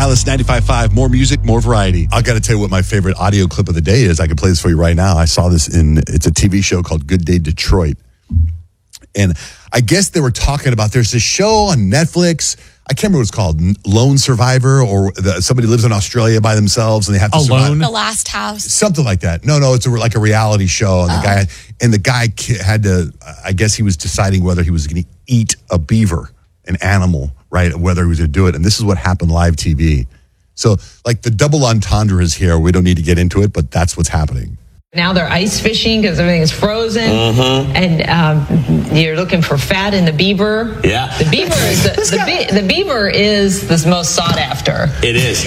Alice 95.5. More music, more variety. I got to tell you what my favorite audio clip of the day is. I can play this for you right now. I saw this it's a TV show called Good Day Detroit. And I guess they were talking about, there's this show on Netflix. I can't remember what it's called, Lone Survivor, or somebody lives in Australia by themselves and they have to survive. The Last House. Something like that. No, it's like a reality show. And the guy had to, I guess he was deciding whether he was going to eat a beaver, an animal, right? Whether he was going to do it. And this is what happened live TV. So like the double entendre is here. We don't need to get into it, but that's what's happening. Now they're ice fishing because everything is frozen, and you're looking for fat in the beaver. Yeah, the beaver is the beaver is the most sought after. It is.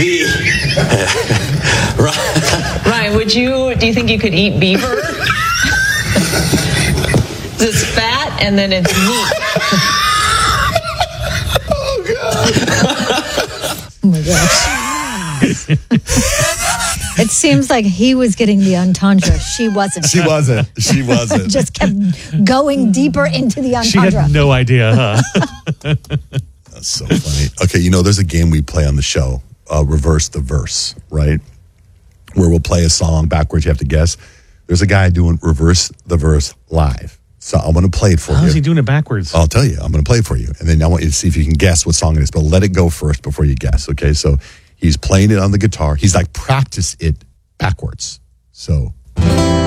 Ryan, do you think you could eat beaver? It's fat and then it's meat. Oh my gosh. It seems like he was getting the entendre. She wasn't. She wasn't. Just kept going deeper into the entendre. She had no idea, huh? That's so funny. Okay, there's a game we play on the show, Reverse the Verse, right? Where we'll play a song backwards. You have to guess. There's a guy doing Reverse the Verse live. So I'm going to play it for you. How is he doing it backwards? I'll tell you. I'm going to play it for you. And then I want you to see if you can guess what song it is. But let it go first before you guess, okay? So he's playing it on the guitar. He's like, practice it backwards. So...